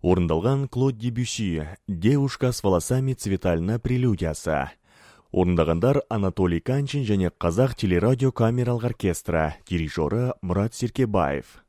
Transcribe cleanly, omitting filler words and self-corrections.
Орындалған Клод Дебюсси «Девушка с волосами цветальна прелюдиясы». Орындағандар Анатолий Канчин және Қазақ телерадио камералық оркестрі, дирижері Мұрат Серкебаев.